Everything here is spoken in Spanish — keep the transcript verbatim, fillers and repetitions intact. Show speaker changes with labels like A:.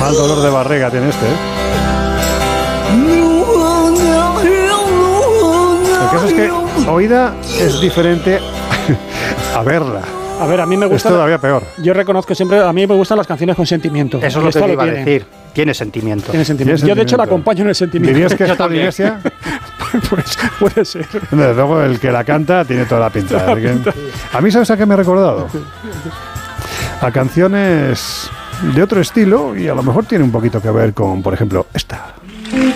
A: Mal dolor de barriga tiene este, ¿eh? El caso es que oída es diferente a verla.
B: A ver, a mí me gusta...
A: Es todavía peor.
B: Yo reconozco siempre, a mí me gustan las canciones con sentimiento.
C: Eso es lo que te iba a decir. Tiene sentimiento.
B: Tiene sentimiento.
A: Tiene
B: Yo, de hecho,
A: sentimiento.
B: la acompaño en el sentimiento.
A: ¿Dirías que es
C: Yo también.
A: Polinesia?
B: Pues puede ser.
A: Desde luego, el que la canta tiene toda la pinta.
B: Toda la
A: ¿eh?
B: pinta.
A: A mí, ¿sabes a qué me ha recordado? A canciones de otro estilo y a lo mejor tiene un poquito que ver con, por ejemplo, esta.